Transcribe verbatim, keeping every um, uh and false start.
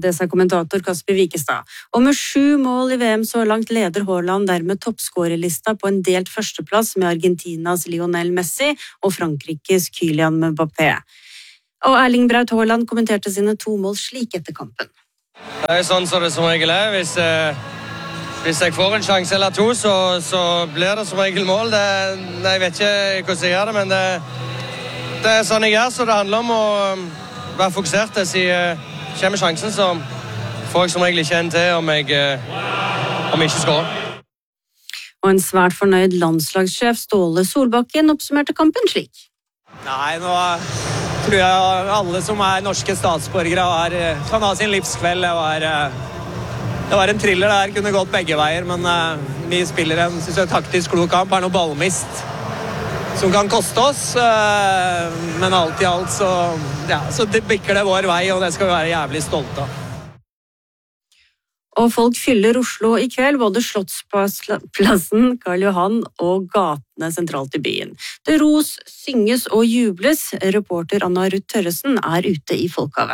det sa kommentator Kasper Wikestad. Og med sju mål i V M så langt leder Haaland dermed toppskårerlista på en delt førsteplass med Argentinas Lionel Messi og Frankrikes Kylian Mbappé. Og Erling Braut Haaland kommenterte sine to mål slik etter kampen. Det er sånn som det som regel er. Hvis, eh, hvis jeg får en sjanse eller to, så, så blir det som regel mål. Det, jeg vet ikke hvordan jeg gjør det, men det, det er sånn jeg gjør, så det handler om å være fokusert. Hvis jeg kommer sjansen, så får jeg som regel ikke en til om jeg, om jeg ikke skårer. Og en svært fornøyd landslagssjef Ståle Solbakken oppsummerte kampen slik. Nei, nå tror jeg alle som er norske statsborgere har, kan ha sin livskveld. Det var, det var en thriller der, kunne gått begge veier, men vi spiller en, synes jeg, taktisk klok kamp. Det er noe ballmist som kan koste oss, men alt i alt så, ja, så det bikker det vår vei, og det skal vi være jævlig stolte av. Og folk fyller Oslo i kveld, både Slottsplassen, Karl Johan og gatene sentralt i byen. Det ros, synges og jubles. Reporter Anna Ruth Tørresen er ute i folkehavet.